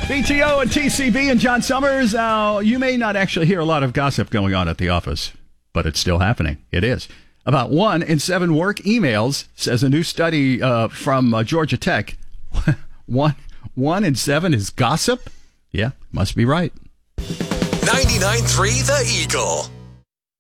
BTO and TCB and John Summers. You may not actually hear a lot of gossip going on at the office, but it's still happening. It is. About 1 in 7 work emails, says a new study from Georgia Tech. 1 in 7 is gossip? Yeah, must be right. 99.3 The Eagle.